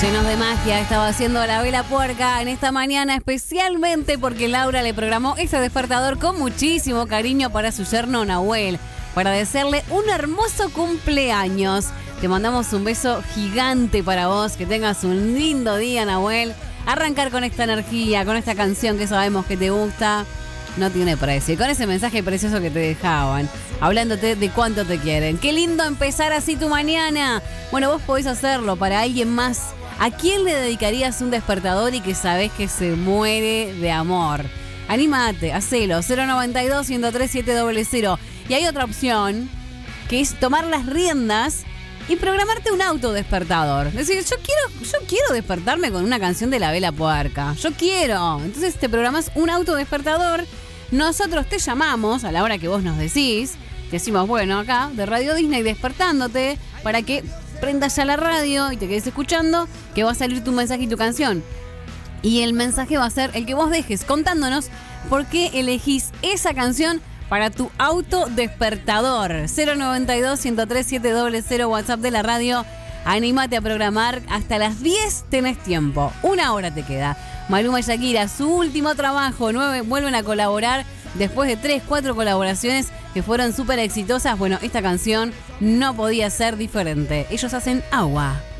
Llenos de magia, estaba haciendo la vela puerca en esta mañana, especialmente porque Laura le programó este despertador con muchísimo cariño para su yerno Nahuel, para desearle un hermoso cumpleaños. Te mandamos un beso gigante para vos, que tengas un lindo día, Nahuel. Arrancar con esta energía, con esta canción que sabemos que te gusta, no tiene precio. Y con ese mensaje precioso que te dejaban, hablándote de cuánto te quieren. Qué lindo empezar así tu mañana. Bueno, vos podés hacerlo para alguien más. ¿A quién le dedicarías un despertador y que sabés que se muere de amor? Anímate, hacelo, 092-103-700. Y hay otra opción, que es tomar las riendas y programarte un autodespertador. Es decir, yo quiero despertarme con una canción de La Vela Puerca. Yo quiero. Entonces te programás un autodespertador. Nosotros te llamamos a la hora que vos nos decís. Te decimos, bueno, acá de Radio Disney despertándote para que prendas ya la radio y te quedes escuchando, que va a salir tu mensaje y tu canción. Y el mensaje va a ser el que vos dejes contándonos por qué elegís esa canción para tu autodespertador. 092-103-700, WhatsApp de la radio. Anímate a programar, hasta las 10 tenés tiempo. 1 hora te queda. Maluma y Shakira, su último trabajo, vuelven a colaborar después de 3-4 colaboraciones que fueron súper exitosas. Bueno, esta canción no podía ser diferente. Ellos hacen Agua.